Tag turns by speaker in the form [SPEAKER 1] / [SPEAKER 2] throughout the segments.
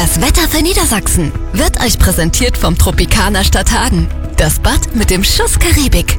[SPEAKER 1] Das Wetter für Niedersachsen wird euch präsentiert vom Tropicana Stadthagen. Das Bad mit dem Schuss Karibik.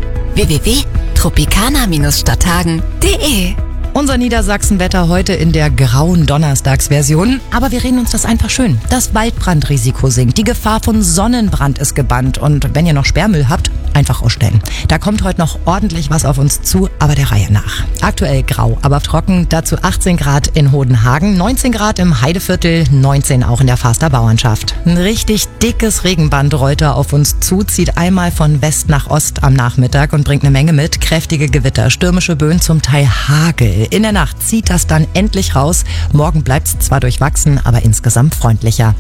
[SPEAKER 1] www.tropicana-stadthagen.de.
[SPEAKER 2] Unser Niedersachsen-Wetter heute in der grauen Donnerstagsversion. Aber wir reden uns das einfach schön. Das Waldbrandrisiko sinkt. Die Gefahr von Sonnenbrand ist gebannt. Und wenn ihr noch Sperrmüll habt, einfach ausstellen. Da kommt heute noch ordentlich was auf uns zu, aber der Reihe nach. Aktuell grau, aber trocken. Dazu 18 Grad in Hodenhagen, 19 Grad im Heideviertel, 19 auch in der Faster Bauernschaft. Ein richtig dickes Regenband rollt da auf uns zu, zieht einmal von West nach Ost am Nachmittag und bringt eine Menge mit. Kräftige Gewitter, stürmische Böen, zum Teil Hagel. In der Nacht zieht das dann endlich raus. Morgen bleibt es zwar durchwachsen, aber insgesamt freundlicher.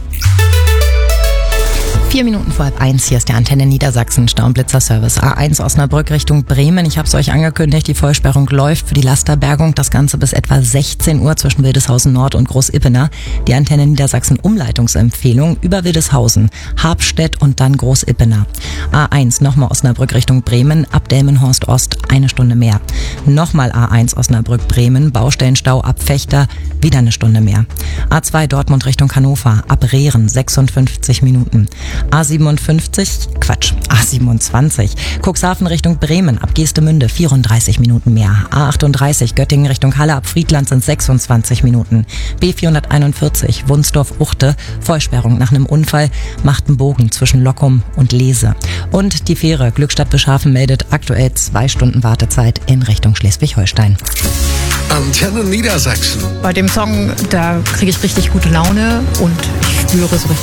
[SPEAKER 2] 4 Minuten vor 1, hier ist der Antenne Niedersachsen Staublitzer-Service. A1 Osnabrück Richtung Bremen. Ich habe es euch angekündigt, die Vollsperrung läuft für die Lasterbergung. Das Ganze bis etwa 16 Uhr zwischen Wildeshausen Nord und Groß-Ippener. Die Antenne Niedersachsen Umleitungsempfehlung über Wildeshausen, Habstedt und dann Groß-Ippener. A1 nochmal Osnabrück Richtung Bremen, ab Delmenhorst Ost 1 Stunde mehr. Nochmal A1 Osnabrück Bremen, Baustellenstau ab Fechter, wieder 1 Stunde mehr. A2 Dortmund Richtung Hannover, ab Rehren 56 Minuten. A27, Cuxhaven Richtung Bremen, ab Geestemünde 34 Minuten mehr. A38 Göttingen Richtung Halle, ab Friedland sind 26 Minuten. B441 Wunsdorf-Uchte, Vollsperrung nach einem Unfall, macht einen Bogen zwischen Lockum und Lese. Und die Fähre Glückstadt-Beschafen meldet aktuell 2 Stunden Wartezeit in Richtung Schleswig-Holstein.
[SPEAKER 3] Antenne Niedersachsen.
[SPEAKER 4] Bei dem Song, da kriege ich richtig gute Laune und ich spüre so richtig